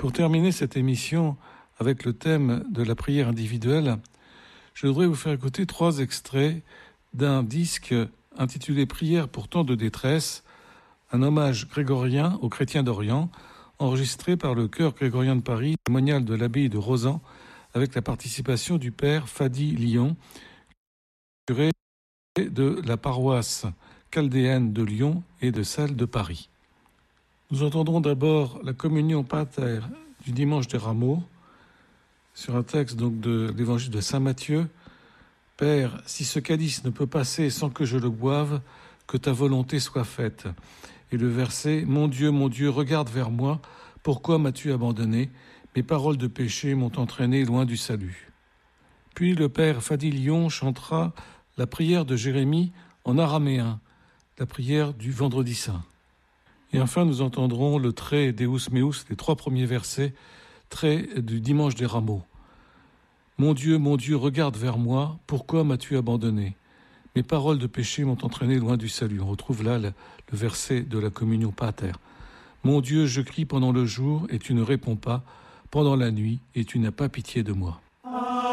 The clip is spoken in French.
Pour terminer cette émission avec le thème de la prière individuelle, je voudrais vous faire écouter 3 extraits d'un disque intitulé Prière pour temps de détresse, un hommage grégorien aux chrétiens d'Orient, enregistré par le chœur grégorien de Paris, témoignal de l'abbaye de Rozan, avec la participation du père Fadi Lyon, curé de la paroisse chaldéenne de Lyon et de celle de Paris. Nous entendrons d'abord la communion pater du dimanche des Rameaux, sur un texte donc de l'évangile de saint Matthieu. Père, si ce calice ne peut passer sans que je le boive, que ta volonté soit faite. Et le verset, mon Dieu, regarde vers moi, pourquoi m'as-tu abandonné? Mes paroles de péché m'ont entraîné loin du salut. Puis le père Fadi Lyon chantera la prière de Jérémie en araméen, la prière du vendredi saint. Et enfin, nous entendrons le trait Deus Meus, les 3 premiers versets, trait du dimanche des Rameaux. Mon Dieu, regarde vers moi, pourquoi m'as-tu abandonné? Mes paroles de péché m'ont entraîné loin du salut. On retrouve là le verset de la communion pater. Mon Dieu, je crie pendant le jour et tu ne réponds pas, pendant la nuit et tu n'as pas pitié de moi.